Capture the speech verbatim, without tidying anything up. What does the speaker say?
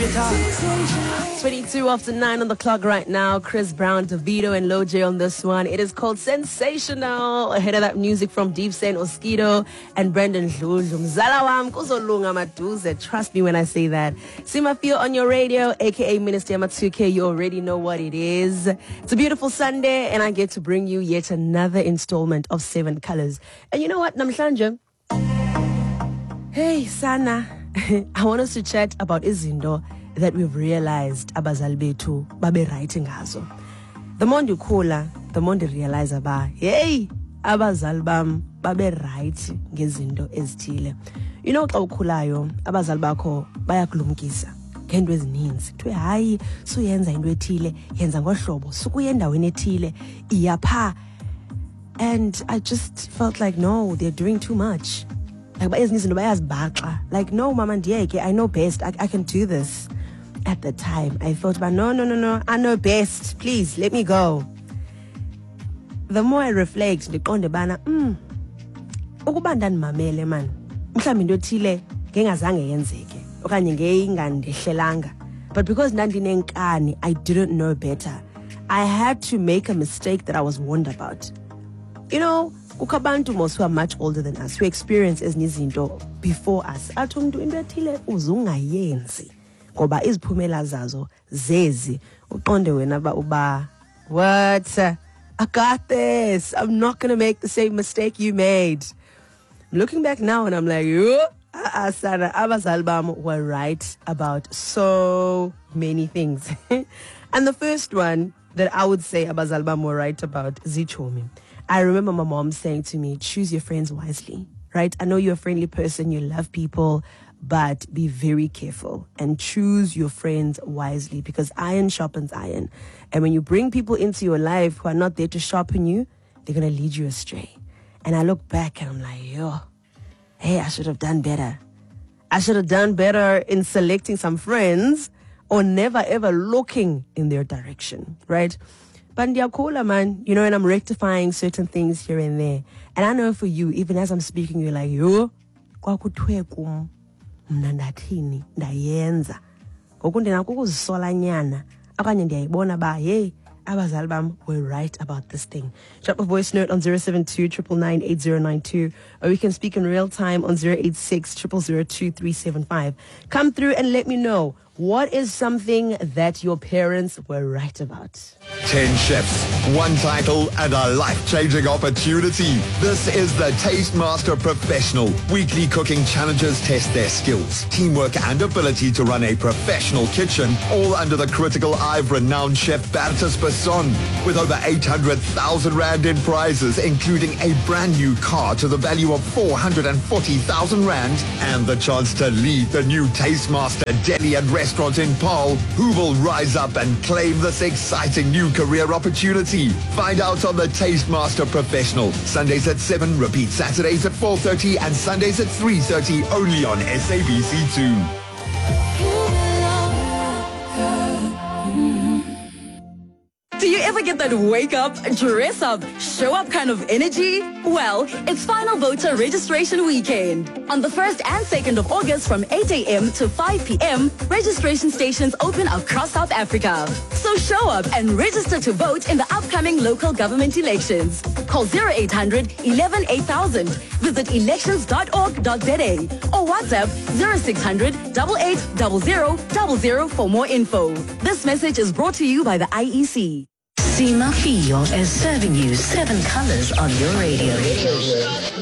twenty-two after nine on the clock right now. Chris Brown, Davido, and Lil J on this one. It is called Sensational. Ahead of that, music from Deep Saint Oskido and Brendan Dludlu. Mzala wam kuzolunga maduze. Trust me when I say that. Sima Feel on your radio, aka Minister Yama two K. You already know what it is. It's a beautiful Sunday, and I get to bring you yet another installment of Seven Colors. And you know what, Namhlanje? Hey, Sana. I want us to chat about izinto that we've realized abazali bethu babe right ngazo. The more ndikhula, the more ndi realize aba, hey, abazali bam babe right ngezinto ezithile. You know xa ukhulayo, abazali bakho bayakulumkisa ngento ezininzi. Kuthiwe hayi, suyenza into ethile, yenza ngohlobo, sukuya endaweni ethile, iyapha. And I just felt like, no, they're doing too much. Like, like no, mama, I know best. I, I can do this. At the time, I thought, but no, no, no, no. I know best. Please, let me go. The more I reflect, ndiqonde bana, mm, ukuba ndandimamele man, mhlawumbi into ethile ngengazange yenzeke okanye ngeyigandehlelanga. But because ndandinenkani, I didn't know better. I had to make a mistake that I was warned about. You know, kukabantu most who are much older than us, who experience ezinye izinto before us. Athi umuntu into ethile uzungayenzi ngoba iziphumela zazo zezi. Uqonde wena ba uba, what? I got this. I'm not going to make the same mistake you made. I'm looking back now and I'm like, yo, Asana, abazali bam were right about so many things. And the first one that I would say abazali bam were right about, zichomi. I remember my mom saying to me, choose your friends wisely, right? I know you're a friendly person, you love people, but be very careful and choose your friends wisely because iron sharpens iron. And when you bring people into your life who are not there to sharpen you, they're going to lead you astray. And I look back and I'm like, yo, hey, I should have done better. I should have done better in selecting some friends or never ever looking in their direction, right? But ndiyakhula, man, you know, and I'm rectifying certain things here and there. And I know for you, even as I'm speaking, you're like, yo, kwakuthiwe kum mna ndathini ndayenza. Ngoku ndinakukuzisola nyana. Akanye ndiyayibona ba, hey, abazali bam were right about this thing. Drop a voice note on zero seven two, nine nine nine, eight zero nine two, or you can speak in real time on zero eight six, zero zero zero, two three seven five. Come through and let me know, what is something that your parents were right about? Ten chefs, one title, and a life-changing opportunity. This is the Taste Master Professional. Weekly cooking challenges test their skills, teamwork, and ability to run a professional kitchen, all under the critical eye of renowned chef Bertus Besson. With over eight hundred thousand rand in prizes, including a brand new car to the value of four hundred forty thousand rand, and the chance to lead the new Taste Master Deli and Restaurant in Paarl, who will rise up and claim this exciting new career opportunity. Find out on the Taste Master Professional. Sundays at seven, repeat Saturdays at four thirty and Sundays at three thirty, only on S A B C two. Do you ever get that wake up, dress up, show up kind of energy? Well, it's Final Voter Registration Weekend. On the first and second of August from eight a.m. to five p.m., registration stations open across South Africa. So show up and register to vote in the upcoming local government elections. Call zero eight hundred, eleven, eight thousand. Visit elections dot org dot z a or WhatsApp zero six hundred, eight eight zero zero zero zero for more info. This message is brought to you by the I E C. Sima Feel is serving you seven colors on your radio.